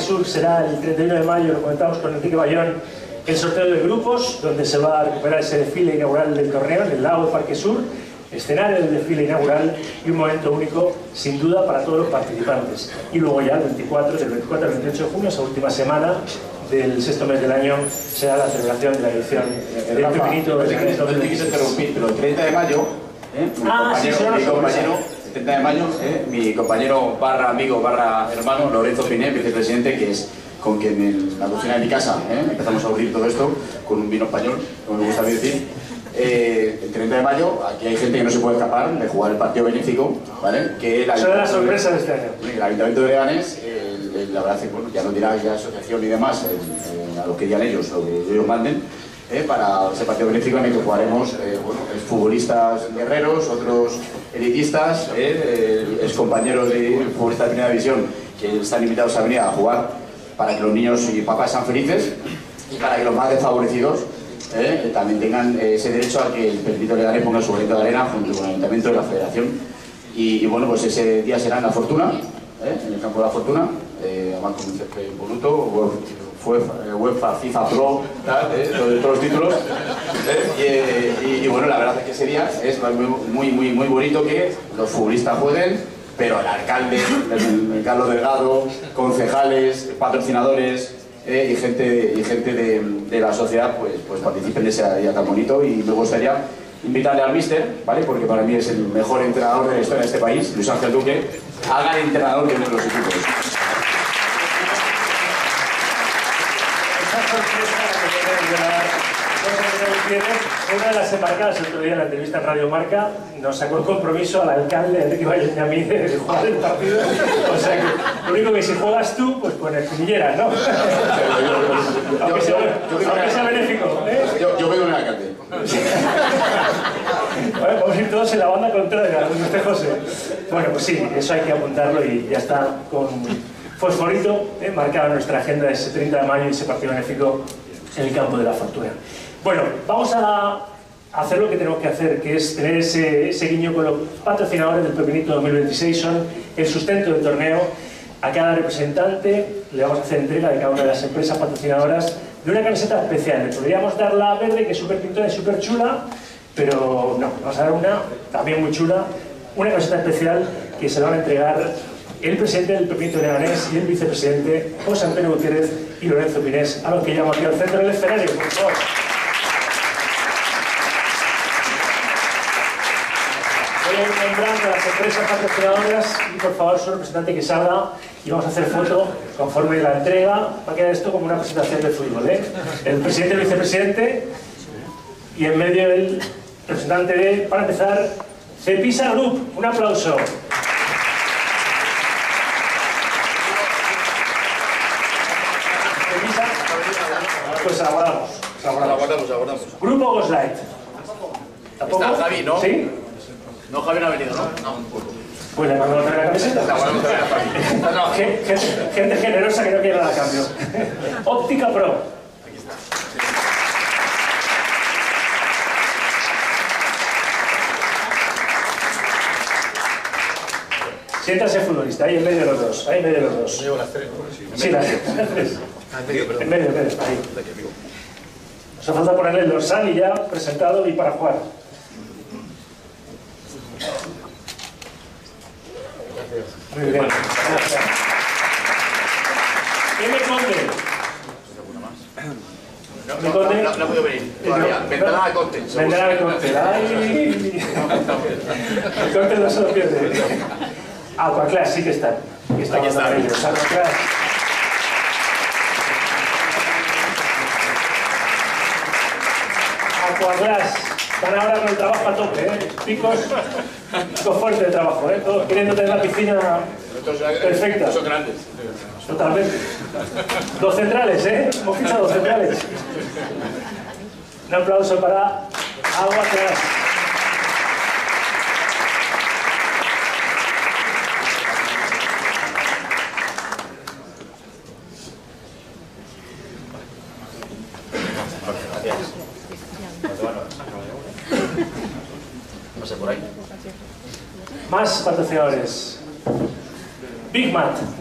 Sur será el 31 de mayo, lo comentamos con Enrique Bayón, el sorteo de grupos, donde se va a recuperar ese desfile inaugural del torneo en el lago de Parque Sur, escenario del desfile inaugural y un momento único, sin duda, para todos los participantes. Y luego ya del 24 al 28 de junio, esa última semana del sexto mes del año, será la celebración de la edición del Pepinito del Arenés. No te quise interrumpir, pero el 30 de mayo, el 30 de mayo, mi compañero barra amigo barra hermano, Lorenzo Piné, vicepresidente, que es con quien en la cocina de mi casa empezamos a abrir todo esto, con un vino español, como me gusta decir. El 30 de mayo, aquí hay gente que no se puede escapar de jugar el partido benéfico, ¿vale? Que son las sorpresas de este año. El Ayuntamiento de Leganés, la verdad es que, bueno, ya no dirá ya asociación y demás, a lo que digan ellos, lo que ellos manden, para ese partido benéfico en el que jugaremos futbolistas guerreros, otros elitistas, excompañeros de futbolistas de primera división que están invitados a venir a jugar para que los niños y papás sean felices y para que los más desfavorecidos también tengan ese derecho a que el Pepinito Leganés ponga su granito de arena junto con el Ayuntamiento y la Federación. Y bueno, pues ese día será en La Fortuna, en el campo de La Fortuna, además con un césped impoluto, UEFA, FIFA Pro, todos los títulos. Y bueno, la verdad es que ese día es muy bonito que los futbolistas jueguen, pero el alcalde, el Carlos Delgado, concejales, patrocinadores y gente de la sociedad pues participen de ese día tan bonito. Y me gustaría invitarle al míster, ¿vale? Porque para mí es el mejor entrenador de la historia de este país, Luis Ángel Duque, haga el entrenador de uno de los equipos. Una de las embarcadas el otro día en la entrevista en Radio Marca nos sacó el compromiso al alcalde Enrique Bayón y a mí de jugar el partido. O sea que lo único que si juegas tú, pues con espinilleras, ¿no? Aunque sea benéfico. Yo vengo en el alcalde. Bueno, vamos a ir todos en la banda contraria, donde esté José. Bueno, pues sí, eso hay que apuntarlo y ya está con fosforito marcado en nuestra agenda ese 30 de mayo y ese partido benéfico en el campo de La Fortuna. Bueno, vamos a hacer lo que tenemos que hacer, que es tener ese guiño con los patrocinadores del Pepinito 2026, son el sustento del torneo. A cada representante le vamos a hacer entrega de cada una de las empresas patrocinadoras de una camiseta especial. Le podríamos dar la verde, que es súper pintora y súper chula, pero no, vamos a dar una también muy chula, una camiseta especial que se la van a entregar el presidente del Pepinito de Leganés y el vicepresidente José Antonio Gutiérrez y Lorenzo Pinés, a los que llamo aquí al centro del escenario, por favor. Voy a ir nombrando a las empresas patrocinadoras y por favor su representante que salga y vamos a hacer foto conforme la entrega. Va a quedar esto como una presentación de fútbol, el presidente y el vicepresidente y en medio el representante de, para empezar, Cepisa Group. Un aplauso. Pues aguardamos. Grupo Goslight. ¿Tampoco? Está Javi, ¿no? ¿Sí? No, Javi no ha venido, ¿no? Pues le mandamos a traer la camiseta. Gente generosa que no quiere nada a cambio. Óptica Pro. Aquí está. Siéntase futbolista, ahí en medio de los dos. Ahí en medio de los dos. Llevo las tres. Sí, las tres. En medio, ahí. Nos hace falta ponerle el dorsal y ya presentado y para jugar. Muy bien. Gracias. ¿Quién me conde? No ha podido venir todavía. Ventana de Conte. Ventana de Conte. ¡Ay! El Conte no se lo pierde. Aquaclass sí que está. Aquí está. Aquaclass. Aquaclass. Están ahora con el trabajo a tope, Picos fuerte de trabajo, Todos queriendo tener la piscina perfecta. Son grandes. Totalmente. Dos centrales, Hemos fichado dos centrales. Un aplauso para Aquaclass. Más patrocinadores. Big Mat.